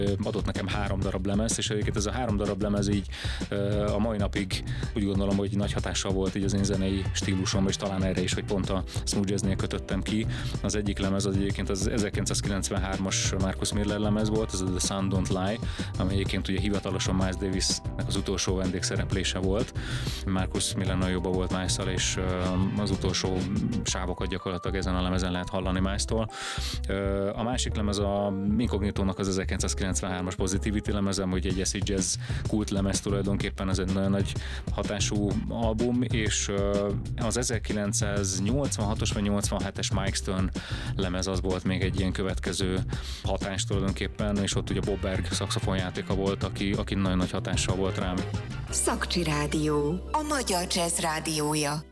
adott nekem 3 darab lemez, és egyébként ez a 3 darab lemez így a mai napig úgy gondolom, hogy nagy hatással volt így az én zenei stílusomra, és talán erre is, hogy pont a smooth jazznél kötöttem ki. Az egyik lemez az egyébként az 1993-as Marcus Miller lemez volt, ez a The Sun Don't Lie, ami egyébként ugye hivatalosan Miles Davisnek az utolsó vendégszereplése volt. Marcus Miller nagyon jobban volt Miles-szal, és az utolsó sávokat gyakorlatilag ezen a lemezen lehet hallani Miles-tól. A másik lemez a Incognitónak az 1993-as Positivity lemezem, hogy egy acid jazz kult lemez tulajdonképpen, ez egy nagyon nagy hatású album, és az 1986-os vagy 87-es Mike Stern lemez az volt még egy ilyen következő hatás tulajdonképpen, és ott ugye Bob Berg szaxofonjátéka volt, aki nagyon nagy hatással volt rám. Szakcsi Rádió, a magyar jazz rádiója.